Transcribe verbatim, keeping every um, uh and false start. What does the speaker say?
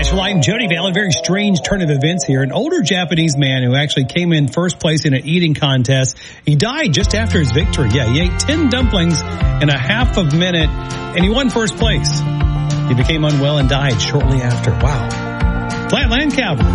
National Light and Jody Valley, very strange turn of events here. An older Japanese man who actually came in first place in an eating contest. He died just after his victory. Yeah, he ate ten dumplings in a half of a minute, and he won first place. He became unwell and died shortly after. Wow. Flatland Cavalry.